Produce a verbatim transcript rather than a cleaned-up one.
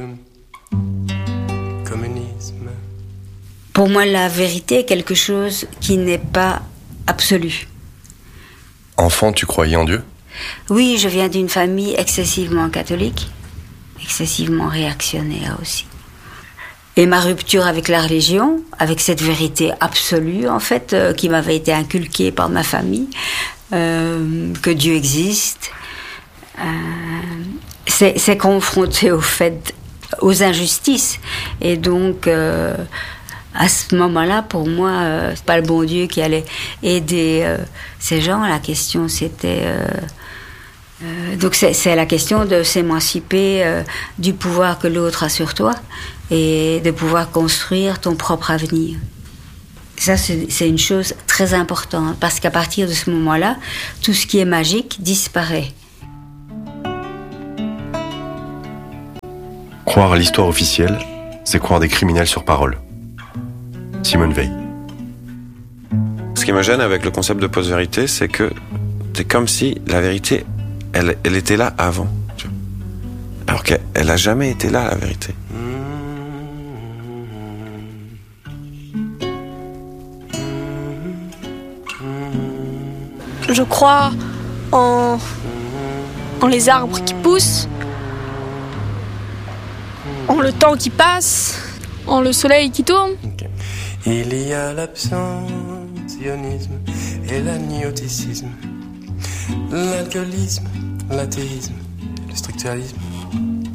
Communisme. Pour moi, la vérité est quelque chose qui n'est pas absolu. Enfant, tu croyais en Dieu ? Oui, je viens d'une famille excessivement catholique, excessivement réactionnaire aussi. Et ma rupture avec la religion, avec cette vérité absolue, en fait, euh, qui m'avait été inculquée par ma famille, euh, que Dieu existe, euh, c'est, c'est confronté au fait, aux injustices. Et donc, euh, à ce moment-là, pour moi, euh, c'est pas le bon Dieu qui allait aider euh, ces gens. La question, c'était... Euh, euh, donc, c'est, c'est la question de s'émanciper euh, du pouvoir que l'autre a sur toi et de pouvoir construire ton propre avenir. Ça, c'est, c'est une chose très importante, parce qu'à partir de ce moment-là, tout ce qui est magique disparaît. Croire à l'histoire officielle, c'est croire des criminels sur parole. Simone Veil. Ce qui me gêne avec le concept de post-vérité, c'est que c'est comme si la vérité, elle, elle était là avant. Tu vois. Alors qu'elle elle a jamais été là, la vérité. Je crois en, en les arbres qui poussent, en le temps qui passe, en le soleil qui tourne. Okay. Il y a l'abstentionnisme et l'agnoticisme, l'alcoolisme, l'athéisme, le structuralisme.